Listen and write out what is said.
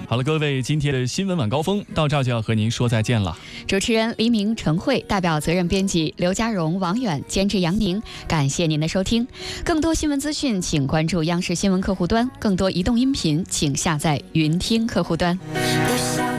好了，各位，今天的新闻晚高峰到这儿就要和您说再见了。 主持人黎明、陈慧，代表责任编辑刘家荣、王远，监制杨宁，感谢您的收听。更多新闻资讯，请关注央视新闻客户端；更多移动音频，请下载云听客户端。